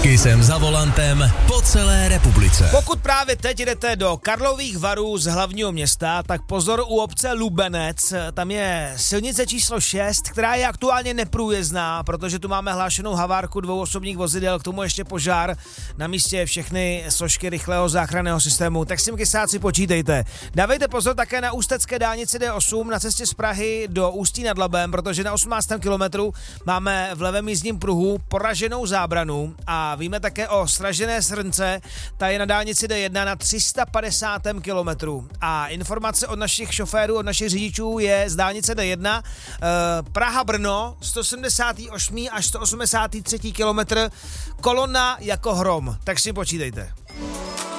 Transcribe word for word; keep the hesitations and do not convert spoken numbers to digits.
Kisem za volantem po celé republice. Pokud právě teď jdete do Karlových Varů z hlavního města, tak pozor u obce Lubenec. Tam je silnice číslo šest, která je aktuálně neprůjezdná, protože tu máme hlášenou havárku dvou osobních vozidel, k tomu ještě požár. Na místě všechny složky rychlého záchranného systému. Tak s tím kysáci počítejte. Dávejte pozor také na ústecké dálnici D osm na cestě z Prahy do Ústí nad Labem, protože na osmnáctém kilometru máme v levém jízdním pruhu poraženou zábranu a víme také o sražené srnce, ta je na dálnici D jedna na tři sta padesátém kilometru. A informace od našich šoférů, od našich řidičů je z dálnice D jedna eh, Praha-Brno sto sedmdesát osm až sto osmdesát tři kilometr, kolona jako hrom. Tak si počítejte.